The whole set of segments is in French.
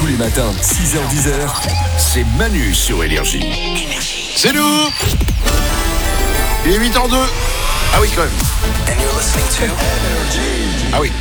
Tous les matins, 6h-10h, c'est Manu sur Énergie. C'est nous. Il est 8h02. Ah oui, quand même. Ah oui.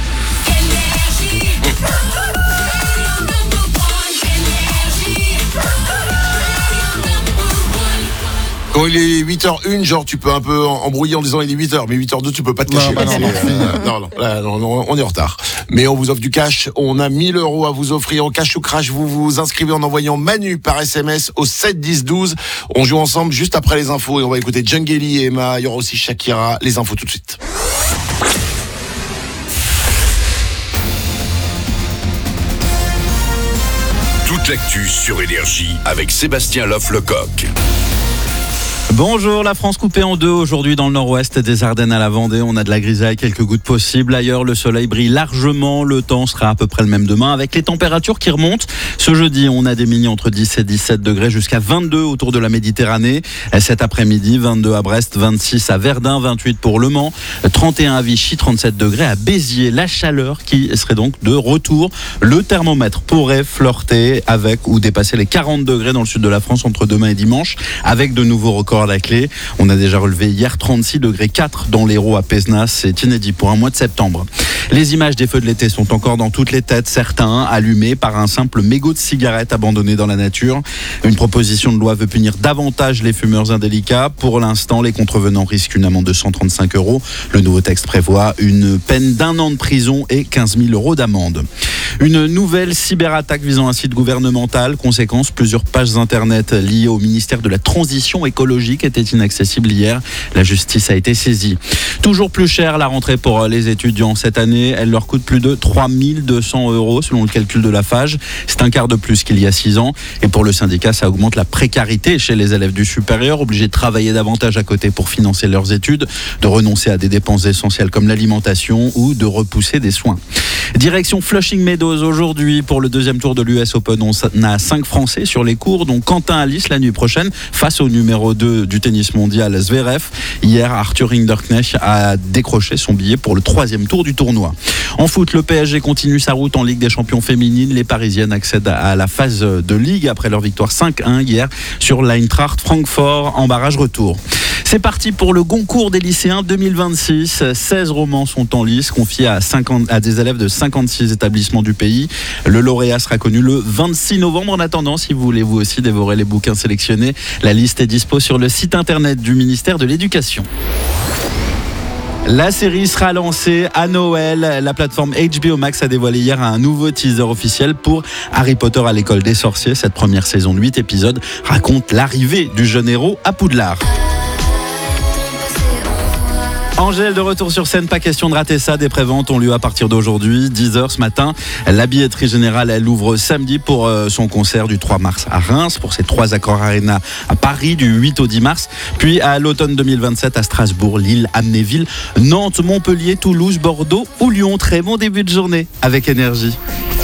Quand il est 8h01, genre tu peux un peu embrouiller en disant il est 8h, mais 8h02 tu peux pas te cacher. Non, on est en retard. Mais on vous offre du cash, on a 1 000 € à vous offrir en cash ou crash. Vous vous inscrivez en envoyant Manu par SMS au 7 10 12. On joue ensemble juste après les infos et on va écouter Djangeli et Emma, il y aura aussi Shakira. Les infos tout de suite. Toute l'actu sur Énergie avec Sébastien Loff-Lecoq. Bonjour, la France coupée en deux aujourd'hui dans le nord-ouest des Ardennes à la Vendée. On a de la grisaille, quelques gouttes possibles. Ailleurs, le soleil brille largement. Le temps sera à peu près le même demain avec les températures qui remontent. Ce jeudi, on a des mini entre 10 et 17 degrés jusqu'à 22 autour de la Méditerranée. Cet après-midi, 22 à Brest, 26 à Verdun, 28 pour Le Mans, 31 à Vichy, 37 degrés à Béziers. La chaleur qui serait donc de retour. Le thermomètre pourrait flirter avec ou dépasser les 40 degrés dans le sud de la France entre demain et dimanche avec de nouveaux records à la clé. On a déjà relevé hier 36 degrés 4 dans l'Hérault à Pézenas. C'est inédit pour un mois de septembre. Les images des feux de l'été sont encore dans toutes les têtes. Certains allumés par un simple mégot de cigarette abandonné dans la nature. Une proposition de loi veut punir davantage les fumeurs indélicats. Pour l'instant, les contrevenants risquent une amende de 135 €. Le nouveau texte prévoit une peine d'1 an de prison et 15 000 € d'amende. Une nouvelle cyberattaque visant un site gouvernemental. Conséquence, plusieurs pages internet liées au ministère de la Transition écologique étaient inaccessibles hier. La justice a été saisie. Toujours plus cher la rentrée pour les étudiants cette année. Elle leur coûte plus de 3 200 € selon le calcul de la FAGE. C'est un quart de plus qu'il y a 6 ans. Et pour le syndicat, ça augmente la précarité chez les élèves du supérieur, obligés de travailler davantage à côté pour financer leurs études, de renoncer à des dépenses essentielles comme l'alimentation ou de repousser des soins. Direction Flushing Meadows aujourd'hui pour le deuxième tour de l'US Open. On a 5 Français sur les cours, dont Quentin Alice la nuit prochaine face au numéro 2 du tennis mondial Zverev. Hier, Arthur Hinderknecht a décroché son billet pour le 3e tour du tournoi. En foot, le PSG continue sa route en Ligue des Champions féminines. Les Parisiennes accèdent à la phase de Ligue après leur victoire 5-1 hier sur l'Eintracht Francfort en barrage retour. C'est parti pour le Goncourt des lycéens 2026. 16 romans sont en lice, confiés à des élèves de 56 établissements du pays. Le lauréat sera connu le 26 novembre. En attendant, si vous voulez vous aussi dévorer les bouquins sélectionnés, la liste est dispo sur le site internet du ministère de l'Éducation. La série sera lancée à Noël. La plateforme HBO Max a dévoilé hier un nouveau teaser officiel pour Harry Potter à l'école des sorciers. Cette première saison de 8 épisodes raconte l'arrivée du jeune héros à Poudlard. Angèle de retour sur scène, pas question de rater ça. Des préventes ont lieu à partir d'aujourd'hui, 10h ce matin. La billetterie générale, elle ouvre samedi pour son concert du 3 mars à Reims, pour ses 3 Accor Arena à Paris du 8 au 10 mars, puis à l'automne 2027 à Strasbourg, Lille, Amnéville, Nantes, Montpellier, Toulouse, Bordeaux ou Lyon. Très bon début de journée avec Énergie.